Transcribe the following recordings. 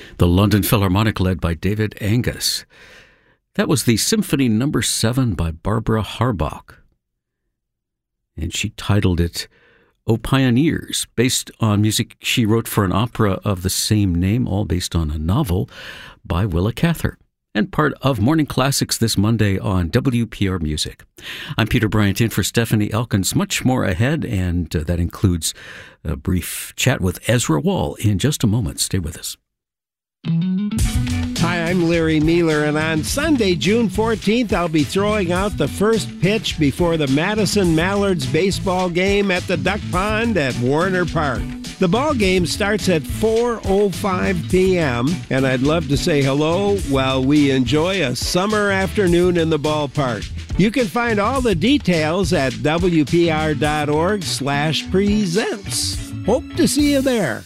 The London Philharmonic led by David Angus. That was the Symphony No. 7 by Barbara Harbach. And she titled it O Pioneers, based on music she wrote for an opera of the same name, all based on a novel by Willa Cather, and part of Morning Classics this Monday on WPR Music. I'm Peter Bryant in for Stephanie Elkins. Much more ahead, and that includes a brief chat with Ezra Wall in just a moment. Stay with us. Hi, I'm Larry Mealer, and on Sunday, June 14th, I'll be throwing out the first pitch before the Madison Mallards baseball game at the Duck Pond at Warner Park. The ball game starts at 4:05 p.m., and I'd love to say hello while we enjoy a summer afternoon in the ballpark. You can find all the details at WPR.org/presents. Hope to see you there.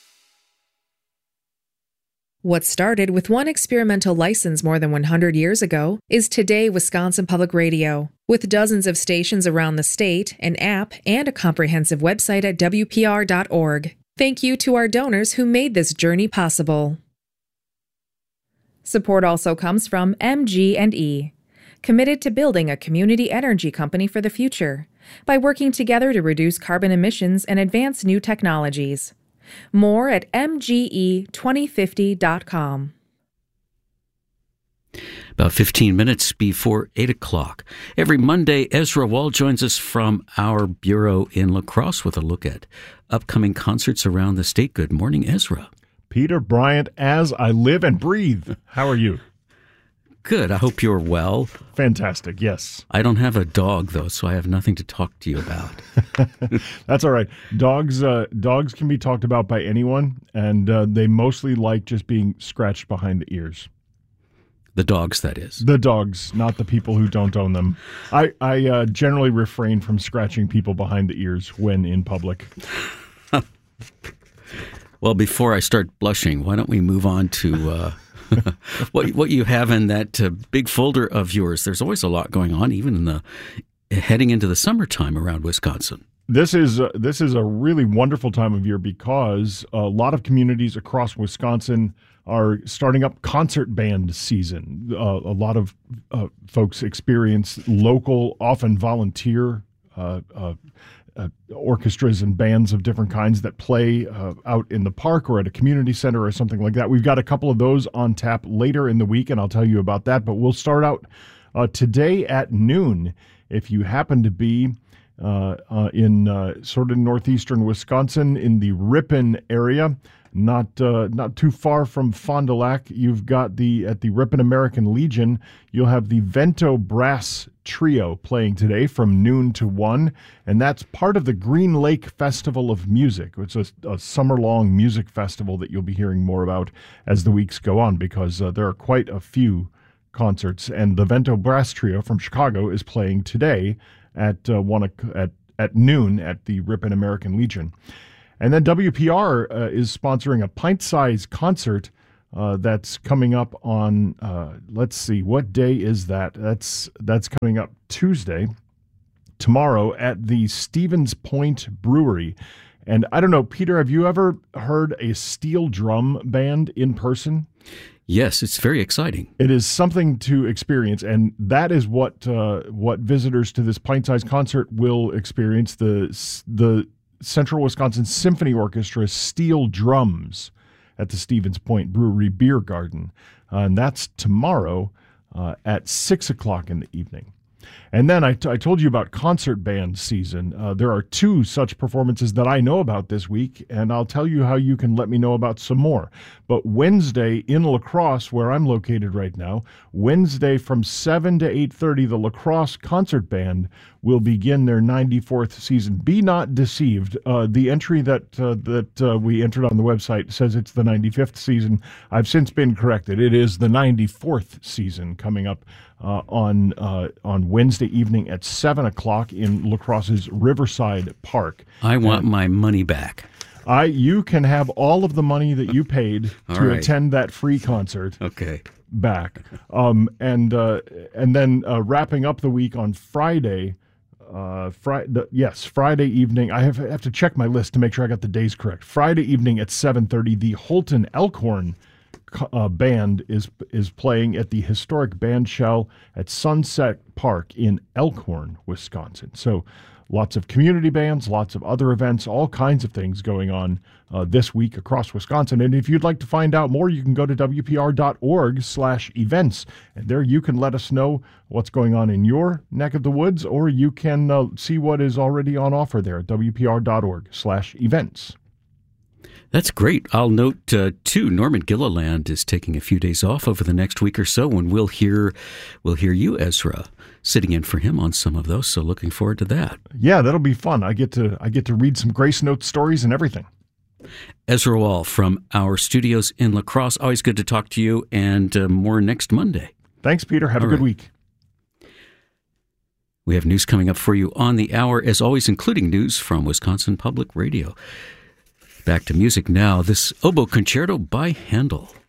What started with one experimental license more than 100 years ago is today Wisconsin Public Radio. With dozens of stations around the state, an app, and a comprehensive website at WPR.org. Thank you to our donors who made this journey possible. Support also comes from MG&E, committed to building a community energy company for the future by working together to reduce carbon emissions and advance new technologies. More at mge2050.com. About 15 minutes before 8 o'clock. Every Monday, Ezra Wall joins us from our bureau in La Crosse with a look at upcoming concerts around the state. Good morning, Ezra. Peter Bryant, as I live and breathe. How are you? Good. I hope you're well. Fantastic, yes. I don't have a dog, though, so I have nothing to talk to you about. That's all right. Dogs can be talked about by anyone, and they mostly like just being scratched behind the ears. The dogs, that is. The dogs, not the people who don't own them. I generally refrain from scratching people behind the ears when in public. Well, before I start blushing, why don't we move on to what you have in that big folder of yours? There's always a lot going on, even in the heading into the summertime around Wisconsin. This is a really wonderful time of year because a lot of communities across Wisconsin are starting up concert band season. A lot of folks experience local, often volunteer orchestras and bands of different kinds that play out in the park or at a community center or something like that. We've got a couple of those on tap later in the week, and I'll tell you about that. But we'll start out today at noon. If you happen to be in sort of northeastern Wisconsin in the Ripon area, not too far from Fond du Lac, you've got at the Ripon American Legion, you'll have the Vento Brass Trio playing today from noon to 1, and that's part of the Green Lake Festival of Music. It's a summer-long music festival that you'll be hearing more about as the weeks go on, because there are quite a few concerts, and the Vento Brass Trio from Chicago is playing today at noon at the Ripon American Legion. And then WPR is sponsoring a pint-sized concert that's coming up on, let's see, what day is that? That's coming up Tuesday, tomorrow, at the Stevens Point Brewery. And I don't know, Peter, have you ever heard a steel drum band in person? Yes, it's very exciting. It is something to experience, and that is what visitors to this pint-sized concert will experience. The Central Wisconsin Symphony Orchestra steel drums at the Stevens Point Brewery Beer Garden. And that's tomorrow at 6 o'clock in the evening. And then I told you about concert band season. There are 2 such performances that I know about this week, and I'll tell you how you can let me know about some more. But Wednesday in La Crosse, where I'm located right now, Wednesday from 7 to 8:30, the La Crosse Concert Band will begin their 94th season. Be not deceived. The entry that we entered on the website says it's the 95th season. I've since been corrected. It is the 94th season coming up on Wednesday evening at 7 o'clock in La Crosse's Riverside Park. I want my money back. You can have all of the money that you paid to attend that free concert. Okay. Back. And then wrapping up the week on Friday. Friday evening. I have to check my list to make sure I got the days correct. Friday evening at 7:30, the Holton Elkhorn band is playing at the historic band shell at Sunset Park in Elkhorn, Wisconsin. So lots of community bands, lots of other events, all kinds of things going on this week across Wisconsin. And if you'd like to find out more, you can go to WPR.org/events. And there you can let us know what's going on in your neck of the woods, or you can see what is already on offer there at WPR.org/events. That's great. I'll note, too, Norman Gilliland is taking a few days off over the next week or so, and we'll hear you, Ezra, sitting in for him on some of those. So looking forward to that. Yeah, that'll be fun. I get to read some Grace Note stories and everything. Ezra Wall from our studios in La Crosse. Always good to talk to you, and more next Monday. Thanks, Peter. Have a good week. We have news coming up for you on the hour, as always, including news from Wisconsin Public Radio. Back to music now. This oboe concerto by Handel.